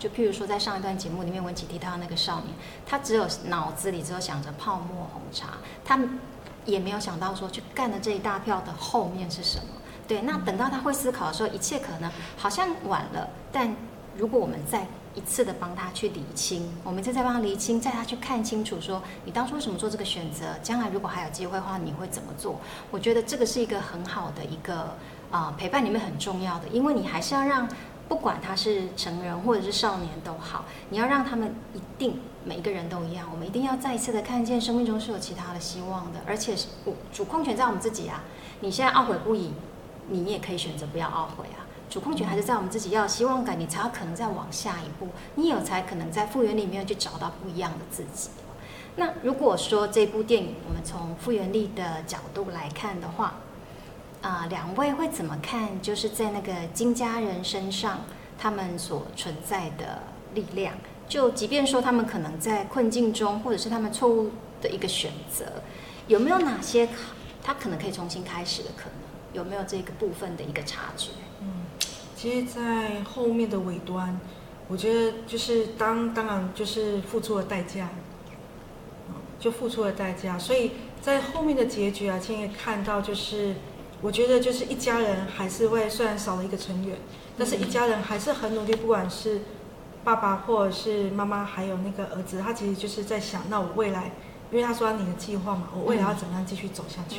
就譬如说在上一段节目里面，文琪提到那个少年，他只有脑子里只有想着泡沫红茶，他也没有想到说去干的这一大票的后面是什么。对，那等到他会思考的时候，一切可能好像晚了，但如果我们再一次的帮他去厘清，我们一次再帮他厘清，带他去看清楚说你当初为什么做这个选择，将来如果还有机会的话你会怎么做。我觉得这个是一个很好的一个陪伴里面很重要的，因为你还是要让不管他是成人或者是少年都好，你要让他们一定每一个人都一样，我们一定要再一次的看见生命中是有其他的希望的，而且主控权在我们自己啊。你现在懊悔不已，你也可以选择不要懊悔啊。主控权还是在我们自己，要有希望感，你才有可能再往下一步，你有才可能在复原里面去找到不一样的自己。那如果说这部电影我们从复原力的角度来看的话，两位会怎么看？就是在那个金家人身上，他们所存在的力量，就即便说他们可能在困境中，或者是他们错误的一个选择，有没有哪些他可能可以重新开始的可能？有没有这个部分的一个察觉？ 其实，在后面的尾端，我觉得就是当然就是付出了代价，就付出了代价，所以在后面的结局啊，今天也看到就是我觉得就是一家人还是会，虽然少了一个成员，但是一家人还是很努力，不管是爸爸或者是妈妈，还有那个儿子，他其实就是在想，那我未来，因为他说你的计划嘛，我未来要怎么样继续走下去？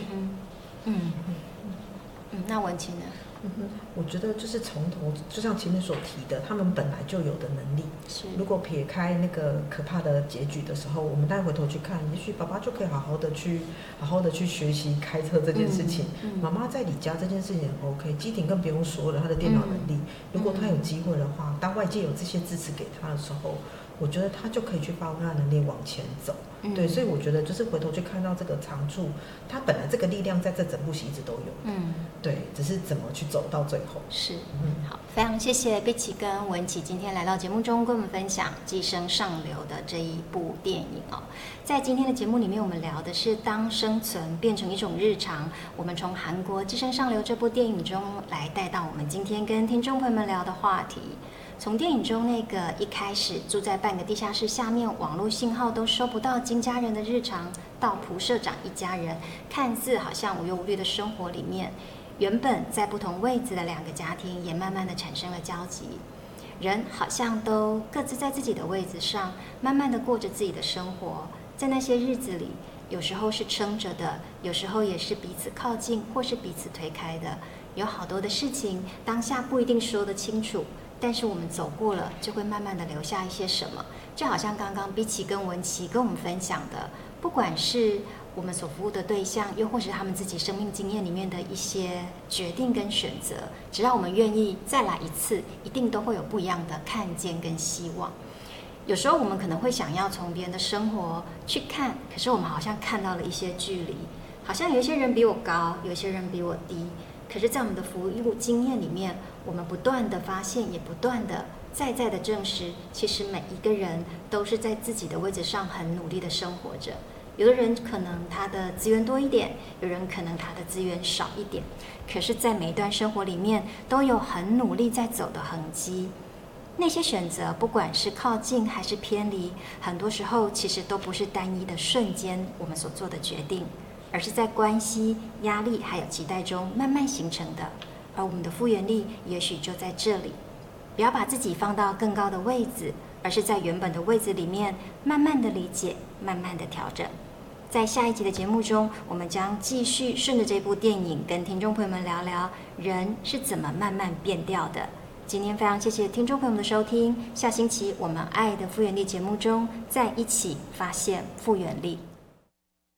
那文琪呢？ 我觉得就是从头，就像前面所提的，他们本来就有的能力。如果撇开那个可怕的结局的时候，我们再回头去看，也许爸爸就可以好好的去学习开车这件事情。妈妈在李家这件事情很 OK， 基廷更不用说了，他的电脑能力，如果他有机会的话，当外界有这些支持给他的时候，我觉得他就可以去发挥他的能力往前走。对，所以我觉得就是回头去看到这个长处，他本来这个力量在这整部戏一直都有。对，只是怎么去走到最后。 是，好，非常谢谢碧琪跟文琪今天来到节目中跟我们分享《寄生上流》的这一部电影哦。在今天的节目里面，我们聊的是当生存变成一种日常，我们从韩国《寄生上流》这部电影中来带到我们今天跟听众朋友们聊的话题。从电影中那个一开始住在半个地下室下面，网络信号都收不到金家人的日常，到蒲社长一家人看似好像无忧无虑的生活里面，原本在不同位置的两个家庭也慢慢的产生了交集，人好像都各自在自己的位置上，慢慢的过着自己的生活。在那些日子里，有时候是撑着的，有时候也是彼此靠近或是彼此推开的。有好多的事情当下不一定说得清楚，但是我们走过了，就会慢慢的留下一些什么。就好像刚刚碧琪跟文琪跟我们分享的，不管是我们所服务的对象，又或是他们自己生命经验里面的一些决定跟选择，只要我们愿意再来一次，一定都会有不一样的看见跟希望。有时候我们可能会想要从别人的生活去看，可是我们好像看到了一些距离，好像有一些人比我高，有一些人比我低，可是在我们的服务经验里面，我们不断的发现，也不断的再的证实，其实每一个人都是在自己的位置上很努力的生活着。有的人可能他的资源多一点，有人可能他的资源少一点，可是在每一段生活里面都有很努力在走的痕迹。那些选择不管是靠近还是偏离，很多时候其实都不是单一的瞬间我们所做的决定，而是在关系、压力还有期待中慢慢形成的。而我们的复原力也许就在这里，不要把自己放到更高的位置，而是在原本的位置里面慢慢的理解，慢慢的调整。在下一集的节目中，我们将继续顺着这部电影跟听众朋友们聊聊人是怎么慢慢变掉的。今天非常谢谢听众朋友们的收听，下星期我们爱的复原力节目中再一起发现复原力。